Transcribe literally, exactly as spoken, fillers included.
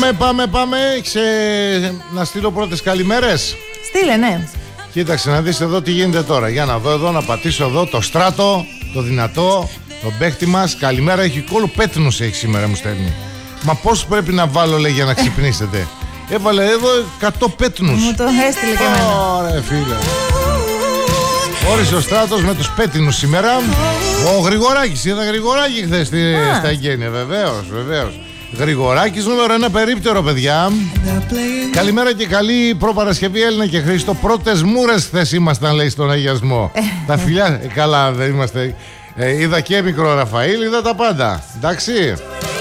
Πάμε, πάμε, πάμε. Ξε... Να στείλω πρώτες καλημέρες. Στείλε, ναι. Κοίταξε να δεις εδώ τι γίνεται τώρα. Για να δω εδώ, να πατήσω εδώ το Στράτο, το δυνατό, τον παίχτη μας. Καλημέρα, έχει κόλλο πέτνους έχει σήμερα, μου στέλνει. Μα πώς πρέπει να βάλω, λέει, για να ξυπνήσετε. Έβαλε εδώ εκατό πέτνους. Μου το έστειλε και εμένα. Ωραία, φίλε. Όρισε ο Στράτος με τους πέτεινους σήμερα. Ο Γρηγοράκης, είδα Γρηγοράκη χθες στη, στα εγγένεια, βεβαίως, βεβαίως. Γρηγοράκης νούμερο ένα περίπτερο, παιδιά. Καλημέρα και καλή προπαρασκευή, Έλληνα και Χρήστο. Πρώτες μούρες χθες ήμασταν, λέει, στον αγιασμό. Τα φιλιά, ε, καλά δεν είμαστε. Ε, είδα και μικρό Ραφαήλ, είδα τα πάντα. Εντάξει.